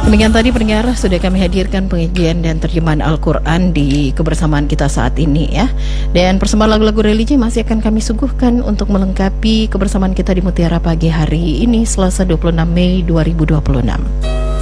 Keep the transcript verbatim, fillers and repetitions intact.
Demikian tadi pendengar, sudah kami hadirkan pengajian dan terjemahan Al-Quran di kebersamaan kita saat ini ya. Dan persembahan lagu-lagu religi masih akan kami suguhkan untuk melengkapi kebersamaan kita di Mutiara Pagi hari ini, Selasa dua puluh enam Mei dua ribu dua puluh enam.